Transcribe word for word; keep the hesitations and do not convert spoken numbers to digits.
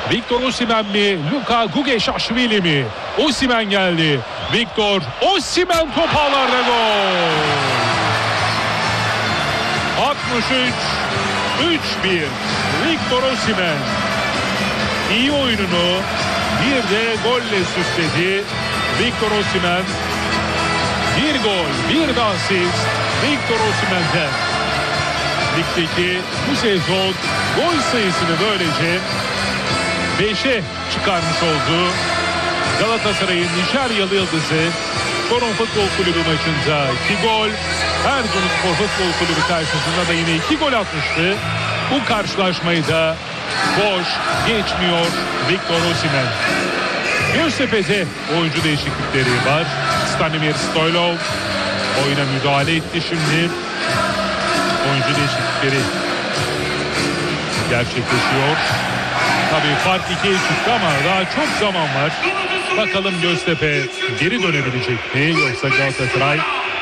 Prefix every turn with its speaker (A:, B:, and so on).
A: Victor Osimhen mi? Luka Gugeşaşvili mi? Osimhen geldi. Victor Osimhen top ağlarda, gol. altmış üç üç bir. Victor Osimhen iyi oyununu bir de golle süsledi. Victor Osimhen bir gol, bir de asist Victor Osimhen'den. Ligdeki bu sezon gol sayısını böylece beşe çıkarmış oldu. Galatasaray'ın Nijeryalı yıldızı Çorum Futbol Kulübü maçında iki gol, Erzurumspor Futbol Kulübü karşısında da yine iki gol atmıştı. Bu karşılaşmayı da boş geçmiyor Victor Osimhen. Göztepe'de oyuncu değişiklikleri var. Stanimir Stoylov oyuna müdahale etti şimdi. Oyuncu değişiklikleri gerçekleşiyor. Tabii fark ikiye çıktı ama daha çok zaman var. Bakalım Göztepe geri dönebilecek mi? Yoksa Galatasaray